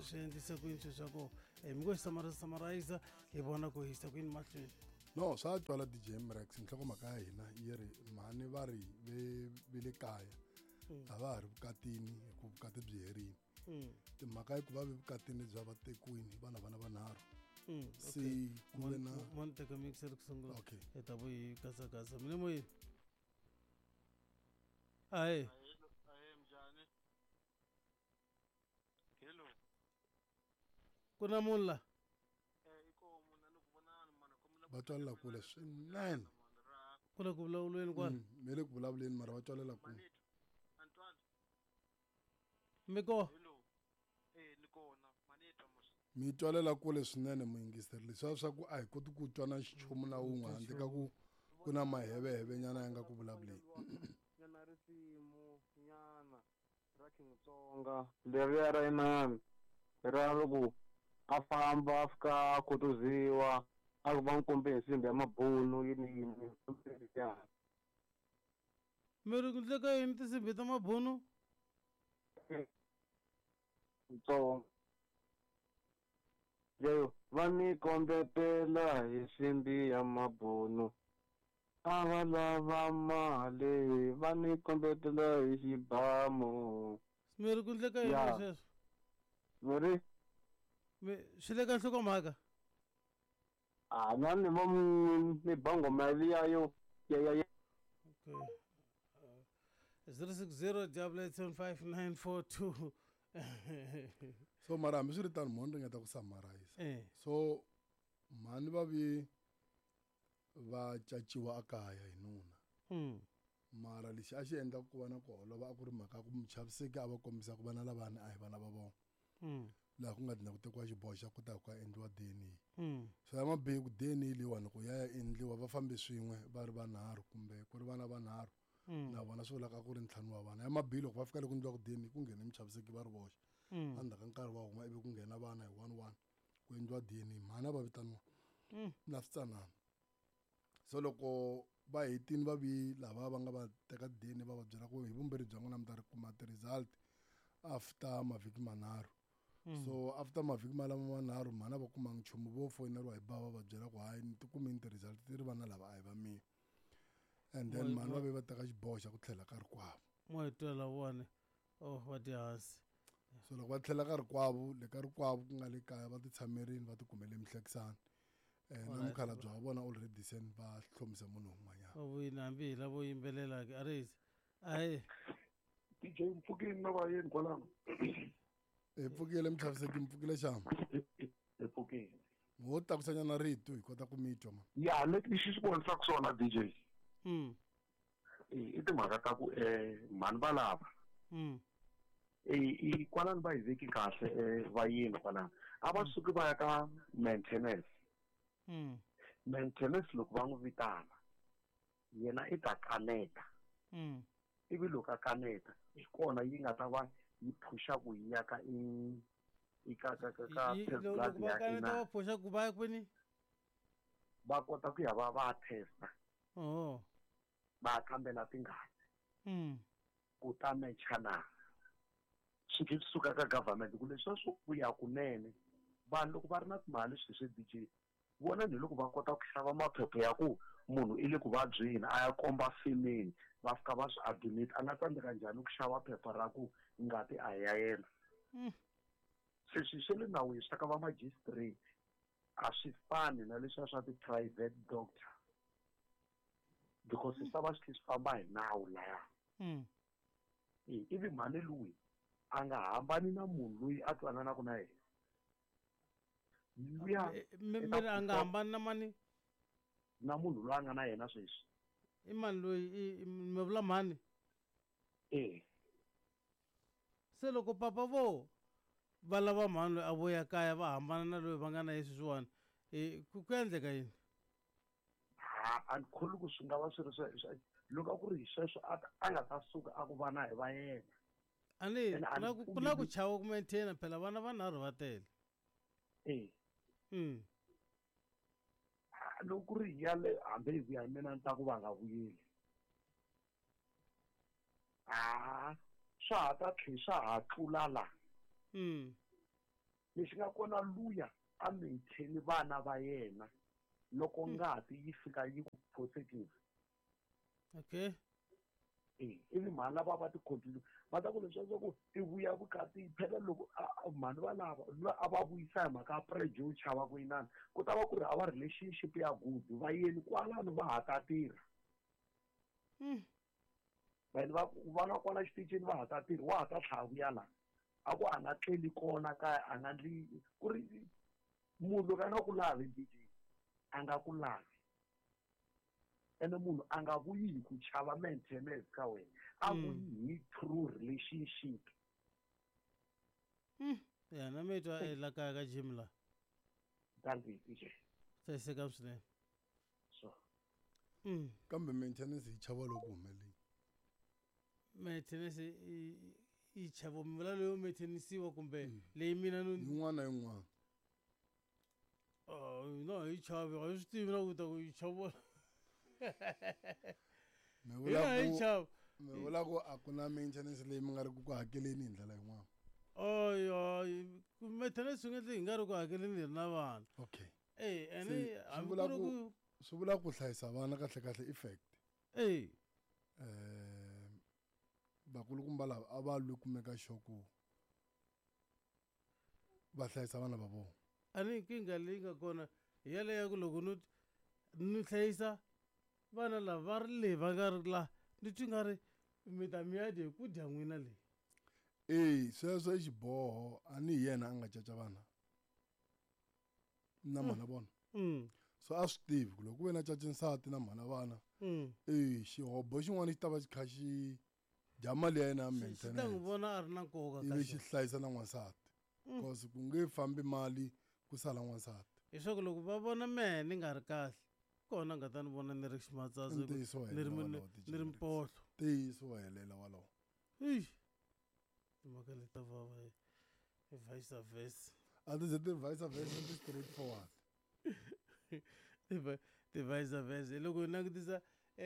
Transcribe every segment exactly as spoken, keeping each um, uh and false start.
swi endlisa ku yini swa ku eh mi go summarize summarize hi vona ku hisa ku yini mahlweni. No, swa twala D J Mrex nhloko mhaka ya hina yi ri mhani va ri ve le kaya a va ha ri vukatini hi ku vukati byi herini. Timhaka yi ku va ve vukatini bya vatekiwini vana vana vanharhu. Se ku ve na one teka mixer ku sungula. Okay. Hi ta vuyi kasakasa mi le moyeni. Aye. Aye mjani? Hello. Kuna munhu la? Eh iko munhu ni ku vonana mara komula va twalela kule swinene. Kula ku vulavuleni kwani? Mi le ku vulavuleni mara va twalela kule. Antoine. Mi ko? Hello. Eh ni kona manito mos. Mi twalela kule swinene muyingiseri leswi swa ku a hi koti ku twa na xichumu na wun'we handle ka ku ku na maheveheve nyana ya nga ku vulavuleni. Nyana risimu nyana ra Xitsonga leriya ra inani ra loko a famba a fika kutuziwa a ku va nkombe nsimbi ya mabunu yini yini ya mi ri ku ndleka yini tinsimbi ta mabunu? Xitsonga yo va ni kombetela hi nsimbi ya mabunu a va lava mali va ni kombetela hi xibamu. Mi ri ku ndleka yini sweswo? Mi ri swi le ka nhlokomhaka? a na ni va mi bango mali ya yo ya ya. Okay. zero six zero double eight seven five nine four two. So mara hambi swi ri tano mo ni ringeta ku summarize. Eh. So mhani va vi va caciwa a kaya hi nuna. Hmm. Mara lexi a xi endla ku va na ku holova a ku ri mhaka ya ku muchaviseki a va kombisa ku vana lavani a hi vana va vona. Hmm. Laha ku nga dina ku tekiwa xiboho xa ku ta ku endliwa D N A. Hmm. So ya mabihi ku D N A leyiwani ku ya ya endliwa va fambe swin'we va ri vanharhu kumbe ku ri vana vanharhu. Na vona swi vulaka ku ri ntlhanu wa vana ya mabihi loko va fika loko endliwa ku D N A ku nghena muchaviseki va ri voxe. Endzhaku ka nkarhi va huma ivi ku nghena vana hi one one ku endliwa D N A mhani va vitaniwa na switsanana. So loko va hetini va vi lava va nga va teka D N A va va byela ku hi vumbirhi bya n'wina mi ta ri kuma ti-result after mavhiki manharhu. So after mavhiki malama manharhu mhani va kuma nchumu vo foyineriwa hi bava va byela ku hayi ni ti kumeni ti-result ti ri vana lava a hi va mina. And then mhani va ve va teka xiboho xa ku tlhela ka rikwavo. Mo hi twela vone oh va ti hansi. So loko va tlhela ka rikwavo le ka rikwavo ku nga le kaya va ti tshamerini va ti kumele mihlekisani. Na mukhalabye wa vona already sen va hlomise munhu un'wanyana. Va vuyini hambi hi lavo yimbelela ke arisi. Ayi. D J Mpfukeni na vayeni kwalano. Hi pfukile muchaviseki mpfukile xana? Hi pfukeni. Mo takusanyana rito hi kota ku mi twa ma. Ya leti xi swi vonisaka swona D J. Hmm. I timhaka ta ku eh mhani va lava. Hmm. I kwalano va hi veki kahle vayeni kwalano. A va suki va ya ka maintenance. Hmm. Maintenance loko va n'wi vitana yena i ta kaneta. Hmm. Ivi loko a kaneta hi kona yi nga ta va yi phusha ku yi ya ka i ka ka ka ka test blood ya ina. Va phusha ku va kwini? Va kota ku ya va va testa. Oh. Va kambela tingati. Hmm. Ku ta mecha na. Swi suka ka government ku leswi swo vuya kunene. Vanhu loko va ri na timali swi swi D J vona ni loko va kota ku xava maphepha ya ku munhu i le ku vabyeni a ya komba filmini va fika va swi admit a nga tsandzeka njhani ku xava phepha ra ku ngati a hi ya yena. Se swi swi le nawini swi ta ka va magistrate a swi fani na leswiya swa ti-private doctor because swi ta va swi swi famba hi nawu laya. Ivi mhani luyi a nga hambani na munhu loyi a twananaka na yena. Mi a nga hambani na mani? Na munhu loyi a nga na yena sweswi. I mani loyi mi vula mhani? Eh. Se loko papa vo va lava mhani loyi a vuya kaya va hambana na loyi va nga na yesi swiwani ku ku endleka yini? A ni kholi ku swi nga va swi ri swe loko a ku ri hi sweswo a nga ta suka a ku vana hi va yena. A ni ku na ku chava ku maintain phela vana vanharhu va tele. Eh. Hmm. Loko ku ri yale hambi hi vuya hi mina ni ta ku va nga vuyeli. Ah swa ha ta tlhe swa ha tlula la. Hmm. lexi nga kona luya a maintain vana va yena loko ngati yi fika yi ku positive. Okay. Eh, ivi mhani lava va ti continue va ta ku leswaku ku i vuya vukati yi phela loko mhani va lava loyi a va vuyisa hi mhaka ya prejo yo chava ku yinani ku ta va ku ri hava relationship ya good va yeni kwalano va ha ta tirha vanhu va va nga kona xitichini va ha ta tirha wa ha ta tlhela vuya laha a ku a nga tleli kona kaya a nga ndli ku ri munhu loko a nga ku lavi D J a nga ku lavi ene munhu a nga vuyi hi ku chava maintenance ka wena a vuyi hi true relationship. Ya na mitwa la kaya ka gym la Danti D J hlayiseka swinene. So kambe maintenance yi chava loko humeleli. Maintenance i chavo mivula leyo maintenancewa kumbe leyi mina no yin'wana na yin'wana. Oh no yi chavi a swi tivi na ku ta ku yi chavo. Me vula ku me vula ku a ku na maintenance leyi mi nga ri ku ku hakeleni hi ndlela yin'wana. Oh yo maintenance swi nga ti hi nga ri ku hakeleni na vana. Okay. Eh ene a vula ku swi vula ku hlayisa vana kahle kahle effect. Eh eh vakulukumba lava a va lwi kumeka xoku va hlayisa vana va vona. A ni nkingha leyi nga kona hi yaleyo ku loko no ni hlayisa vana lava va ri leyi va nga ri la ni twi nga ri mi ta mi ya dye ku dya n'wina leyi. Eh sweswo i xiboho a ni hi yena a nga caca vana na mhana vona. So a swi tivi ku loko ku ve na caci nsati na mhana vana eh xihobo xin'wana xi ta va xi kha xi dya mali ya yena ya maintenance. Xi ta n'wi vona a ri na nkoka ivi xi hlayisa na n'wansati because ku nge fambi mali ku sala n'wansati. Leswaku loko va vona mehe ni nga ri kahle kona nga ta ni vona ni ri ximatsatsi ni ri ni ri mpotlo. Ntiyiso wa helela walowo. Timhaka leti ta vava hi vice versa. A ti ze ti vice versa ti straight forward. Ti vice versa loko hi langutisa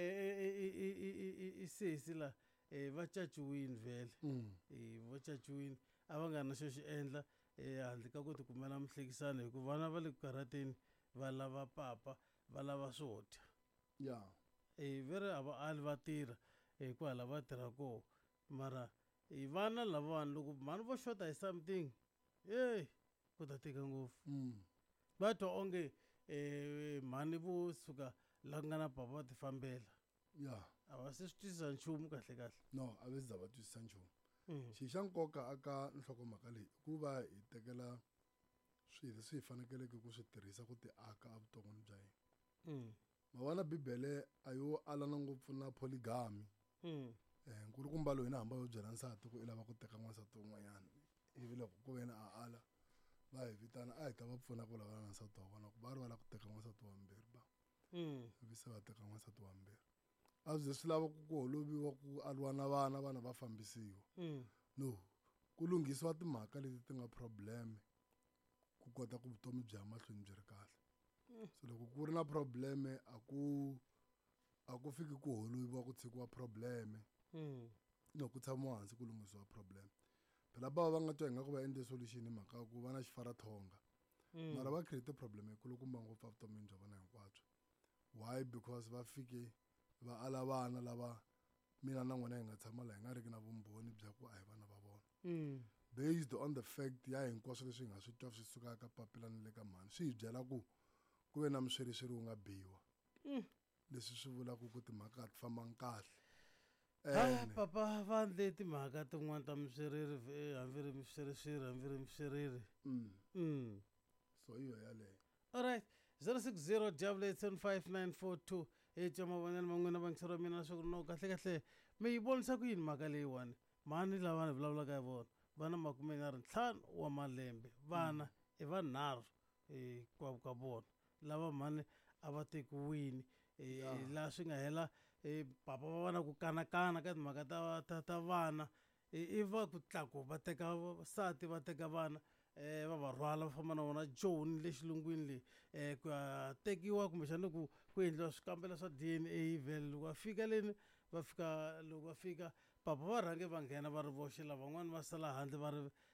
i sesi la va caciwini vhele va caciwini a va nga na xo xi endla handle ka ku ti kumela mihlekisano hikuva vana va le ku karhateni va lava papa va lava swo dya. Ya veri a va ali va tirha hikwalaho va tirha koho mara hi vana lavawani loko mhani vo xota hi something hey ku ta tika ngopfu. Va twa onge mhani vo suka la ku nga na papa va ti fambela. Ya a va se swi twisisa nchumu kahle kahle. No a va se za va twisisa nchumu. Xi xa nkoka aka nhlokomhaka leyi ku va hi tekela swilo leswi hi fanekeleke ku swi tirhisa ku ti aka evuton'wini bya hina. Ma vona bibele a yo alana ngopfu na polygamy. Nkulukumba loyi na hamba yo byela nsati ku i lava ku teka n'wansati wun'wanyana ivi loko ku ve na a ala va hi vitana a hi ta va pfuna ku lavana na nsati wa vona ku va ri va lava ku teka n'wansati wa mbirhi ba ivi se va teka n'wansati wa mbirhi. A swi ze swi lava ku ku holoviwa ku aliwa na vana vana va fambisiwa no ku lunghisiwa timhaka leti ti nga problem ku kota ku vutomi byi ya mahlweni byi ri kahle. So loko ku ri na problem a ku a ku fiki ku holoviwa ku tshikiwa problem no ku tshamiwa hansi ku lunghisiwa problem. Phela bava va nga twa hi nga ku va endle solution hi mhaka ku va na xifarathonga mara va create problem yikulukumba ngopfu evutomini bya vona hinkwabyo. Why? Because va fike va ala vana lava mina na n'wina hi nga tshama laha hi nga riki na vumbhoni bya ku a hi vana va vona based on the fact ya hinkwaswo leswi hi nga swi twa swi suka ka papila ni le ka mhani swi hi byela ku ku ve na miswerisweri wu nga biwa leswi swi vulaka ku timhaka ti fambanga kahle. Papa va ndle timhaka tin'wana ta misweriri hambi ri misweriswiri hambi ri misweriri. So hiyo yaleyo. Alright zero six zero double eight seven five nine four two hi twa mavonelo ma n'wina vangisero mina leswaku no kahle kahle mi yi vonisa ku yini mhaka leyiwani mhani lava ni vulavulaka hi vona vana makume nharhu ntlhanu wa malembe vana i vanharhu kwavo ka vona lava mhani a va tekiwini laha swi nga hela papa va va na ku kanakana ka timhaka ta ta ta vana i va ku tlaku va teka vasati va teka vana va va rhwala va famba na vona joni le xilungwini leyi ku ya tekiwa kumbexana ku ku endliwa swikambelo swa D N A vhele loko va fika leni va fika loko va fika papa va rhange va nghena va ri voxe lavan'wani va sala handle va ri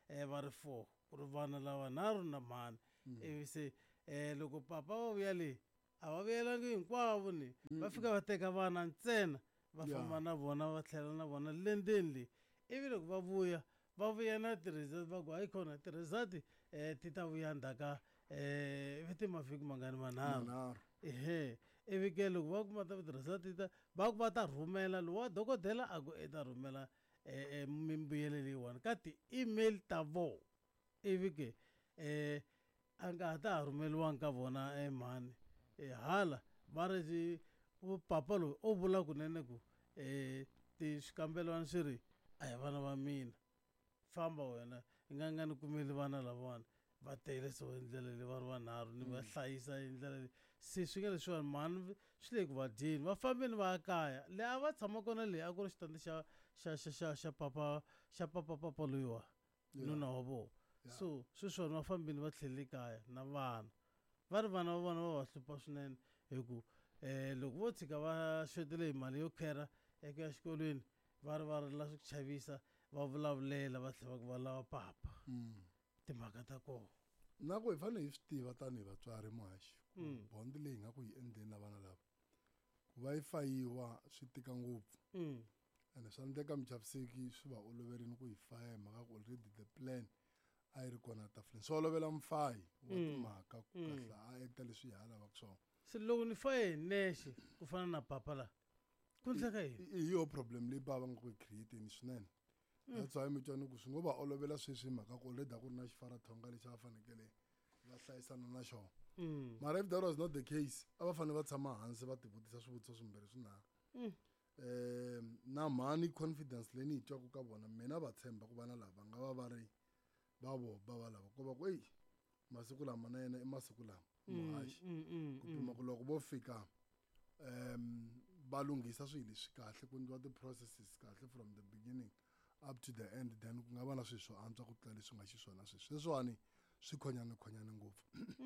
eh, va ri four ku ri vana lava nharhu na mhani ivi se um loko papa va vuya leyi a va vuyelangi hinkwavo ni va fika va teka vana ntsena va famba na vona va tlhela na vona lendeni leyi ivi loko va vuya va vuya na ti-result va ku hayi khona ti-result um ti ta vuya ndzhaka um viti mavhiki mangani manharhu ehe ivi ke loko va kuma ta ti-result ta va ku va ta rhumela lowa dokodela a ku i ta rhumela um mimbuyelo leyiwani ka ti-email ta vona ivi ke um a nga ha ta ha rhumeliwangi ka vona emhani um hala va ri papa loyi o vula kunene ku um ti swikambelwana swi ri a hi vana va mina famba wena hi nga nga ni kumeli vana lavawani va tele so hi ndlela leyi va ri vanharhu ni va hlayisa hi ndlela leyi se swi nga leswiwani mhani swi le ku va dyeni va fambeni va ya kaya leyi a va tshama kona leyi a ku ri xitandi xa xa xa xa xa papa xa papa papa loyiwa nuna wa vona so sweswiwani va fambini va tlhelele kaya na vana va ri vana va vona va va hlupha swinene hi ku um loko vo tshika va xotele hi mali yo khera eka ya xikolweni va ri va ri la swi ku chavisa va vulavulela va tlhela va ku va lava papa timhaka ta kona na ku hi fanele hi swi tiva tanihi vatswari muhaxi bondi leyi nga ku yi endleni na vana lava ku va yi fayiwa swi tika ngopfu ende swa endleka muchaviseki swi va oloverile ku yi faya hi mhaka ku already the plan a yi ri kona tafuleni swi olovela mfayi wa timhaka ku kahle a endla leswi hi ha lavaka swona se loko ni faye hi nexe ku fana na papa la ku endleka yini hi yo problem leyi bava nga ku yi create-ni swinene that's why mi twani ku swi ngo va olovela sweswi hi mhaka ku already a ku ri na xifarathonga lexi a va fanekele va hlayisana na xona mara if that was not the case a va fanele va tshama hansi va tivutisa swivutiso swimbirhi swinharhu um na mhani confidence leyi ni yi twaka ka vona mina va tshemba ku vana lava nga va va ri va vo ba va lava ku va ku eyi masiku lama na yena i masiku lama muhaxi ku pima ku loko vo fika um va lunghisa swilo leswi kahle ku endliwa ti-processes kahle from the beginning up to the end then ku nga va na swilo swo antswa ku tlula leswi nga xiswona sweswi sweswiwani swi khonyani khonyani ngopfu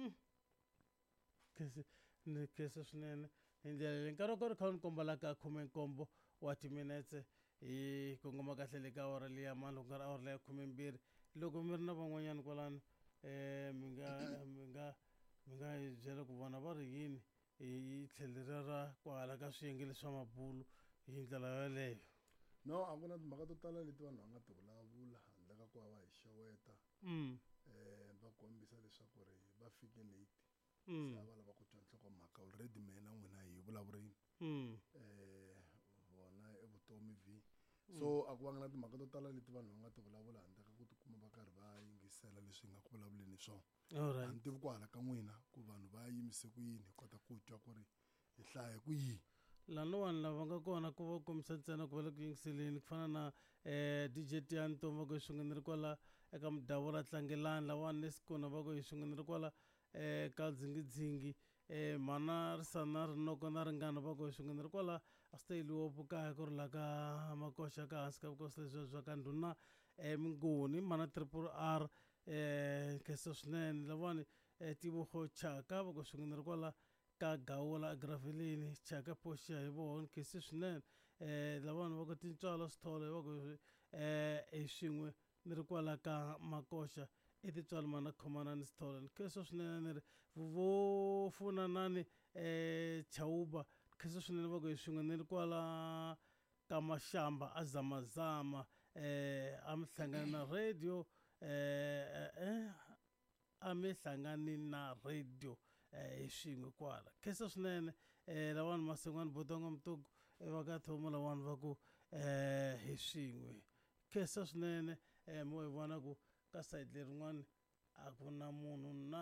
ni khensa swinene hi ndlela leyi nkarhi wa ku ri kha ni komba la ka khume nkombo wa timinetse hi kongoma kahle le ka awara liya mani loko nga ri awara leya khume mbirhi loko mi ri na van'wanyana kwalani um mi nga mi nga mi nga hi byela ku vona va ri yini hi tlhelera ra kwahala ka swiyenge leswa mabulu hi ndlela yaleyo no a ku na timhaka to tala leti vanhu va nga ti vulavula handle ka ku va va hi xeweta um va kombisa leswaku ri va fike late se a va lava ku twa nhlokomhaka already mina n'wina hi vulavurini um vona i vutomi v so a ku va nga na timhaka to tala leti vanhu va nga ti vulavula handle ka ku tikuma va karhi va yingisela leswi hi nga ku vulavuleni hi swona a ni tivi ku hala ka n'wina ku vanhu va yimise ku yini hi kota ku twa ku ri hi hlaya ku yini laniwani lava nga kona ku va kombisa ntsena ku va le ku yingiseleni ku fana na um D J Tiyani Ntomi va ku hi swin'weni ri kwala eka mudavu ra tlangelani lawani lesikona va ku hi swin'weni ri kwala um ka dzingidzingi um mhana risana rinoko na ringana va ku hi swin'weni ri kwala a swi ta yiliwopo kaya ku ri la ka makoxa ka hansi ka vukosi lebyiya bya ka ndhuna um mingoni mhana triple R um khensa swinene lavawani um tivoho chaka va ku hi swin'weni ri kwala ka gawula agravelini chaka poxa hi vona ni khensi swinene um lavawani va ku tintswalo swithole va ku um hi swin'we ni ri kwala ka makoxa i tintswalo mana khomanani swithole ni khensa swinene ni ri vo funanani um chauba khensa swinene va ku hi swin'we ni ri kwala ka maxamba a zamazama um a mi hlangani na radio um a mi hlangani na radio hi swin'we kwala khensa swinene um lawani masin'wani botonga mutogo va ka thomo lawani va ku um hi swin'we khensa swinene um mo hi vona ku ka sayiti lerin'wani a ku na munhu na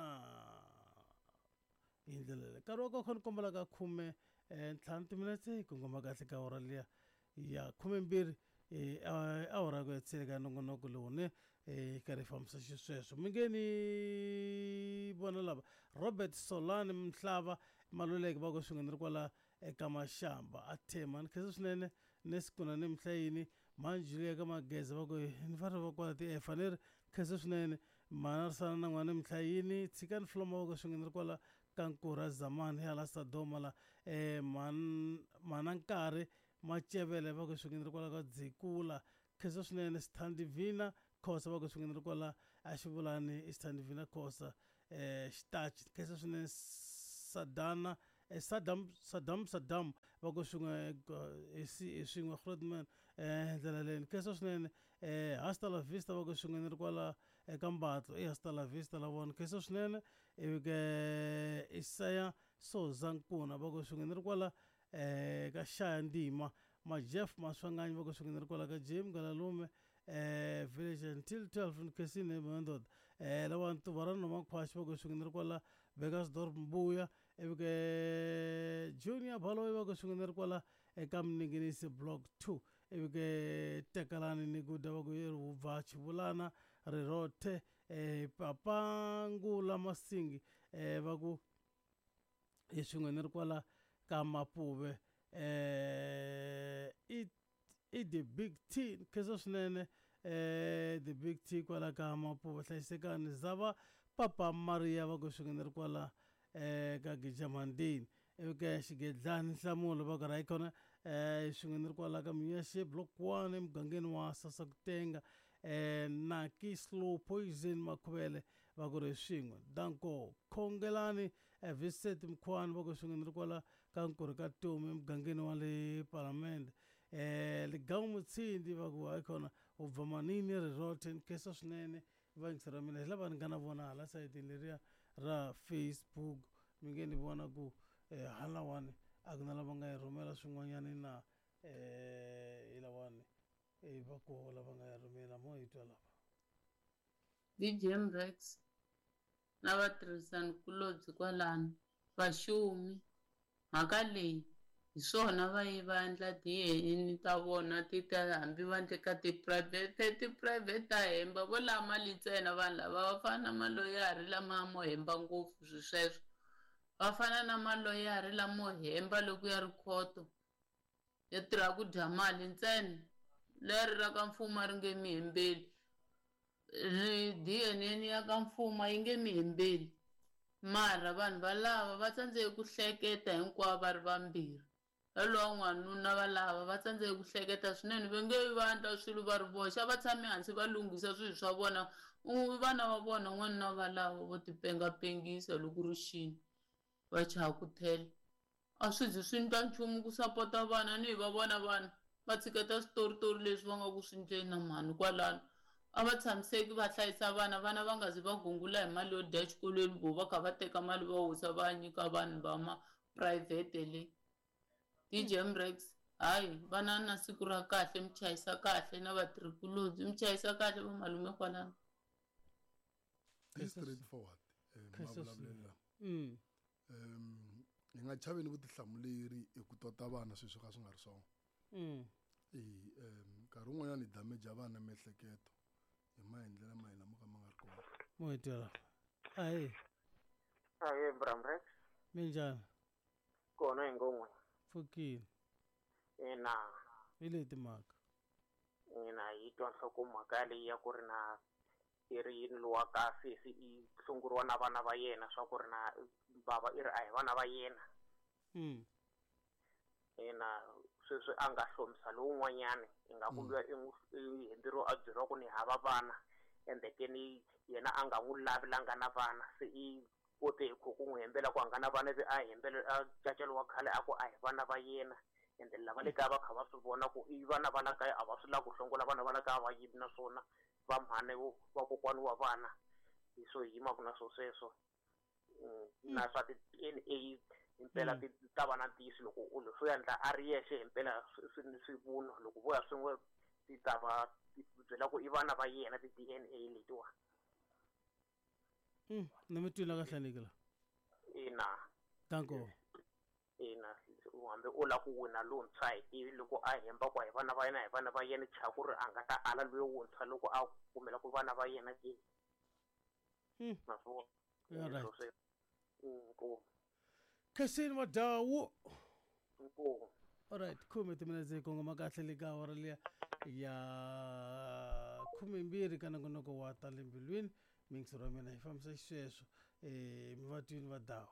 hi ndlela leyi nkarhi wa ka kha ni kombela ka khume um ntlhanu timinetse hi kongoma kahle ka awara liya ya khume mbirhi awara ya ku hetsele ka nongonoko lowuni hi karhi hi fambisa xisweswo mi nge ni vona lava Robert Solani Mhlava Maluleke va ku swin'we ni ri kwala eka Maxamba a Thema ni khensa swinene ni sikuna ni mihlayini manjuli eka Mageza va ku ni va ri va kwala ti-efa ni ri khensa swinene mhana risana na n'wana mihlayini tshikani fuloma va ku swin'we ni ri kwala ka Nkura Zamani hala Sadoma la um mana nkarhi Macevele va ku swin'we ni ri kwala ka Dzikula khensa swinene Sthandi Vina Khosa va ku swinene kwala a Xivulani Eastern Vina Khosa eh Xitachi khensa swinene Sadana eh, Saddam Saddam Saddam va ku swin'we hi swin'we Grootman eh ndlela leyi khensa swinene eh hasta la vista va ku swin'we ri kwala eka Mbatlo i hasta la vista la vona khensa swinene ivi ke Isaya Sozankuna va ku swin'we ri kwala eh ka Shaya Ndima ma Jeff Maswanganyi va ku swin'we ri kwala ka Jim Galalume eh village until twelve nkesini mandoda eh lawa ntuvarana nomakhwashi va ku swin'we ri kwala Vegasdorp Mbuya ivi ke Junior Baloyi va ku swin'we ri kwala eka Mninginisi block two ivi ke Tekalani ni guda va ku yiri Hubva Chivulana Rirothe eh Papa Ngula Masingi eh va ku hi swin'we ri kwala ka Mapuve eh i i the big T khensa swinene eh the big T kwala ka Mapuve hlayisekani Zava Papa Maria va ku swin'we ri kwala eh ka Gijamandini ivi ke Xigedlani Nhlamulo va ku ra ikona eh swin'we ri kwala ka Mnyashi block one emugangeni wa Sasakutenga eh Naki Slow Poison Makhuvele va ku ri swin'we Danko Khongelani eh Vincent Mkhwani va ku swin'we ri kwala ka Nkuri ka Tomi emugangeni wa le Palamende eh Ligawu Mutsindi va ku ikona Hubva Manini Rirothe khensa swinene vangisi ra mina hi lava ni nga na vona hala sayitini leriya ra Facebook mi nge ni vona ku eh halawani a ku na lava nga hi rhumela swin'wanyani na eh hi lavani eh va koho lava nga hi rhumela mo hi twa lava D J Mrex na vatirhisani kulobye kwalano vaxumi mhaka leyi hi swona va yi va endla D N A ta vona ti ta hambi va ndle ka tiphurayivhete tiphurayivhete ta hemba vo lava mali ntsena vanhu lava va fana na maloyari lama mo hemba ngopfu swi sweswo va fana na maloyari lamo hemba loko ya ri khoto ya tirha ku dya mali ntsena leri ra ka mfumo ri nge mi hembeli D N A ya ka mfumo yi nge mi hembeli mara vanhu valava va tsandzeke ku hleketa hinkwavo va ri vambirhi lolowa n'wanuna valava va tsandzeke ku hleketa swinene va nge va endla swilo va ri voxe a va tshame hansi va lunghisa swilo swa vona vana va vona n'wanuna valava vo tipengapengisa loko ri xini va chaha ku thela a swi zi swi ndla nchumu ku sapota vana ni hi va vona vana va tshiketa switoritori leswi va nga ku swi ndleni na mhani kwalano a va tshamiseki va hlayisa vana vana va nga zi va gungula hi mali yo dya xikolweni vo va kha va teka mali va hosa va nyika vanhu va maphurayivhete le D J Mrex hayi vana na siku ra kahle mi chayisa kahle na vatirhikulobye mi chayisa kahle va malume kwalano straightforward mavulavulelo mm um hi nga chaveni vutihlamuleri hi ku tota vana swilo swo ka swi nga ri swona mm i um nkarhi wun'wanyana hi dameja vana miehleketo hi maendlelo ma hina mo ka ma nga ri kona mo hi twa ayi aye Bramrex minjani kona hi ngongwe pfukile ina hi leti timhaka ina hi twa nhlokomhaka leyi ya ku ri na i ri yini lowa ka sesi i hlonguriwa na vana va yena swa ku ri na bava i ri a hi vana va yena mm ina sweswi a nga hlomisa lowun'wanyani i nga ku luya i hemberiwa a byeriwa ku ni hava vana ende ke ni yena a nga n'wi lavelanga na vana se i kote ku ku n'wi hembela ku a nga na vana ivi a hembele a caceliwa khale a ku a hi vana va yena ende lava le kaya va kha va swi vona ku i vana va la kaya a va swi lava ku hlongola vana va la kaya va yivi naswona va mhane vakokwani wa vana hi swo hi yimaku na swo sweswo na swa ti-N A himpela ti ta va na ntiyiso loko u leswo endla a ri yexe himpela swi vunwa loko vo ya swin'we ti ta va ti byela ku i vana va yena ti-D N A letiwa mm ni mi twile kahle ni kala ina danko ina hambi u la ku wina lontshwa hi tivi loko a hemba ku hi vana va yena hi vana va yena cha ku ri a nga ta ala loyi wuntshwa loko a kumela ku vana va yena ke mm naswona alright inkomu Khensini Madawu inkomu alright khume timinetse kongoma kahle le ka hora liya ya khume mbirhi ka nongonoko wa ta le mbilwini mingisiro ya mina hi fambisa xisweswo eh mi va twini va dawu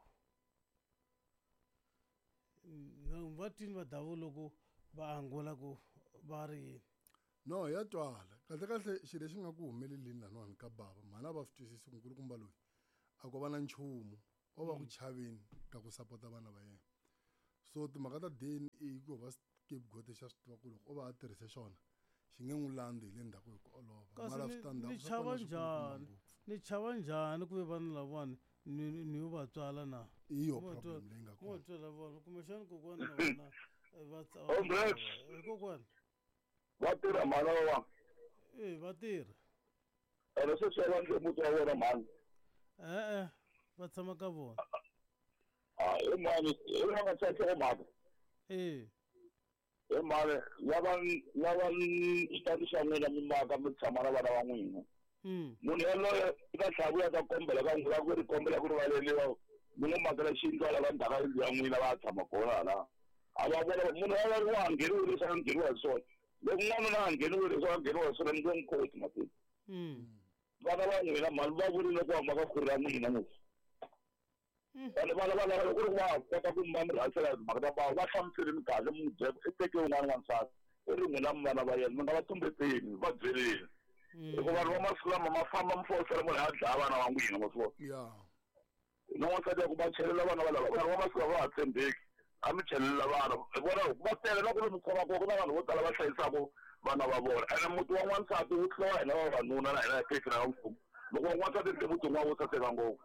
mi va twini va dawu loko va angula ku va ri yini no ya twala kahle kahle xilo lexi nga ku humeleleni laniwani ka bava mhana va swi twisisi ku nkulukumba loyi a ko va na nchumu o va ku chaveni ka ku sapota vana va yena so timhaka ta deni i ku va scapegoat xa swi tiva ku loko o va a tirhise xona xi nge n'wi landi hi le ndzhaku hi ku olova kasi ni chava njhani ni chava njhani ku ve vana lavawani ni ni va tswala na i yo problem leyi nga mo kona tswala vona kumbexani kokwana na vona va kokwana va tirha mhana wa eh va tirha ene se swi va ndle muti wa vona mhani e-e va tshama ka vona a hi mhani i va nga tsakela mhani eh hi mhani lava lava xitati xa n'wina mi maka mi tshama na vana va n'wina munhu yaloye eka tlhavu ya ta kombela ka n'wina ku ri kombela ku rivaleliwa mi n'wi makela xiyindlu lava ndhaka yindlu ya n'wina va tshama kona hala a va vona munhu yaloye wa ha ngheniwile leswi a ngheniwa hi swona loko n'wana na ha ngheniwile leswi a ngheniwa hi swona mi nge n'wi koti matini vana va n'wina mhani va vurile ku hamba ka khuri ra n'wina ngopfu vanhu vana va lava ku ri va kota ku mba mi rhasela timhaka ta vava va hlamuseleni kahle mi byela i teke un'wana n'wansati i ri n'wina mi vana va yena mi nga va tumbeteni va byeleni hikuva vanhu va masiku lama ma famba mi fosela munhu a dlaya vana va n'wina ma swi vona na n'wansati ya ku va chelela vana va lava vanhu va masiku lama va ha tshembeki a mi chelela vana hi vona va tele na ku ri mi tshama kona ku na vanhu vo tala va hlayisaka vana va vona ene muti wa n'wansati wu tlhela hina vavanuna na hina ya tekina ya mfumo loko n'wansati ri muti wun'wana wo saseka ngopfu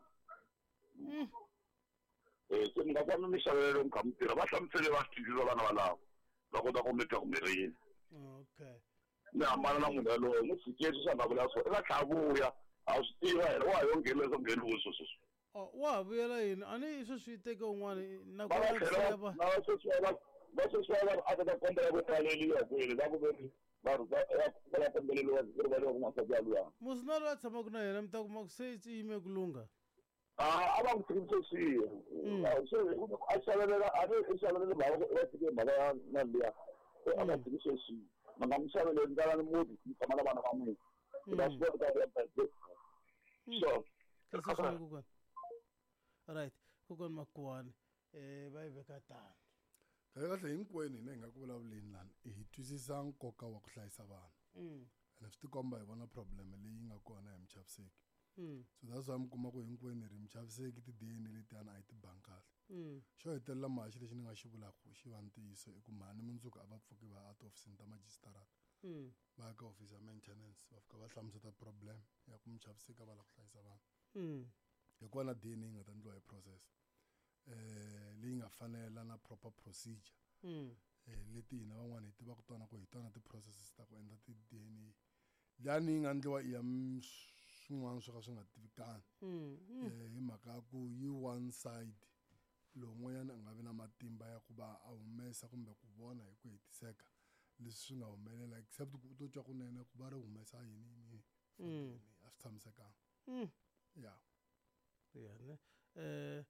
se mi nga kona mi xavelele mi kha mi tirha va hlamusele va twisisa vana valava va kota ku mi twa ku mi ri yini okay mi hambana na munhu yaloye n'wi tshikeli swa nga vula swona eka tlhavuya a swi tiva hina wa ha yo nghenile swo ngheniwe swo sweswo wa ha vuyela yini a ni sweswi yi teke un'wana na va va tlhela va va sweswiwa va a ta kombela ku taleliwa kwele va ku veri vanhu va va kombeleliwa ku rivaliwa ku n'wansati yaluyani musi na loyi a tshamaka na yena mi ta kuma ku se i yime ku lunga a va n'wi tshikise swihi se a xavelela a ri i xavelele mhaka va tshike mhaka ya na liya a va tshikise swihi ma nga mi xaveleli ndala ni muti mi tshama na vana va n'wina va swi kota ku ya birthday so kasaswini kokwana right kokwana Makuwani um va yi veka tani kahle kahle hinkwenu hina hi nga ku vulavuleni lani hi twisisa nkoka wa ku hlayisa vana ene swi tikomba hi vona problem leyi nga kona hi muchaviseki so that's why mi kuma ku hinkwenu hi ri muchaviseki tideni letiyani a hi ti bangi kahle xo hetelela mahaxi lexi ni nga xi vulaka xi va ntiyiso i ku mhani mundzuku a va pfuki va ya tihofisini ta majisitarata va ya ka hofisi ya maintenance va fika va hlamuseta problem ya ku muchaviseki a va lava ku hlayisa vana hi kona deni yi nga ta endliwa hi process um leyi nga fanela na proper procedure um leti hina van'wana hi tivaka tona ku hi tona ti-processes ta ku endla ti-D N A liyani yi nga endliwa i ya swin'wana swo ka swi nga tivikani um hi mhaka ya ku yi one side lowun'wanyana a nga vi na matimba ya ku va a humesa kumbe ku vona hi ku hetiseka leswi swi nga humelela except ku u to twa kunene ku va ri humesa yini yini a swi tshamisekanga ya ya ne um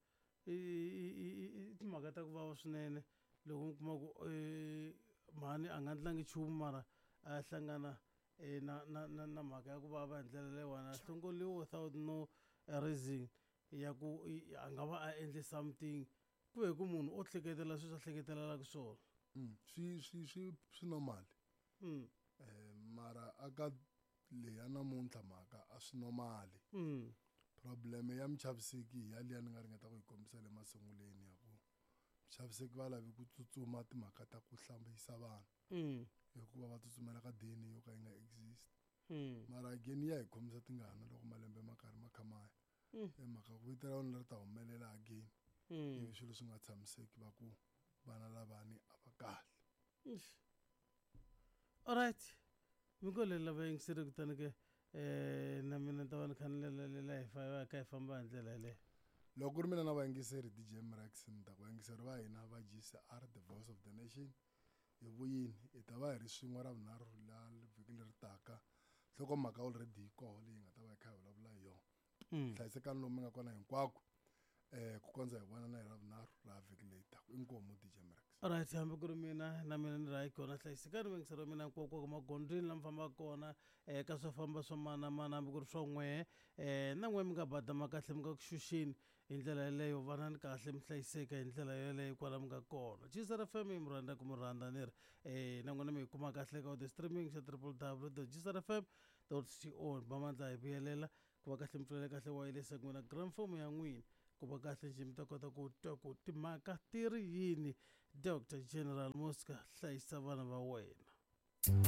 i timhaka ta ku vava swinene loko mi kuma ku mhani a nga endlangi nchumu mara a ya hlangana na na na na mhaka ya ku vava hi ndlela leyiwani a hlongoliwi without no reason ya ku a nga va a endle something ku ve ku munhu o hleketela sweswi a hleketelelaka swona swi swi swi swi normal um mara aka leya namuntlha mhaka a swi normali problem ya muchaviseki hi yaliya ni nga ringeta ku yi kombisa le masunguleni ya ku muchaviseki va lavi ku tsutsuma timhaka ta ku hlambisa vana hikuva va tsutsumela ka D N A yo ka yi nga exist mara again ya hi khomisa tingana loko malembe ma karhi ma kha maya hi mhaka ku vito ra vona ri ta humelela again ivi swilo swi nga tshamiseki va ku vana lavani a va kahle alright mi ngo le lava yingiseri kutani ke um na mina ni ta va ni kha ni lelela hi fa ka hi famba hi ndlela yeleyo loko ku ri mina na vayingiseri D J Mrax ni ta ku vayingiseri va hina va G C R the voice of the nation hi vuyini hi ta va hi ri swin'we ra vunharhu la vhiki leri taka nhlokomhaka already yi koho leyi hi nga ta va hi kha hi vulavula hi yona hlayisekani lomu mi nga kona hinkwako eh ku kondza hi vona na hi ravunharhu laha vhiki leyi taka inkomu D J Mrex. Alright, hambi ku ri mina na mina ni rahi kona hlayisekani vengisi ra mina nkoka magondzweni lama fambaka kona eh ka swo famba swa mana mana hambi ku ri swa n'wehe eh na n'wehe mi nga badama kahle mi nga ku xuxini hi ndlela yeleyo vanani kahle mi hlayiseka hi ndlela yeleyo kwala mi nga kona. Gisar F M hi mi rhandza ku mi rhandza ni ri eh na n'wina mi hi kuma kahle ka the streaming xa w w w dot gisar f m dot co. Vamandla hi vuyelela ku va kahle mi pfulela kahle wayilesi n'wina gramfomo ya n'wina ku va kahle njhe mi ta kota ku twa ku timhaka ti ri yini. Doctor General Mosca hlayisa vana va wena.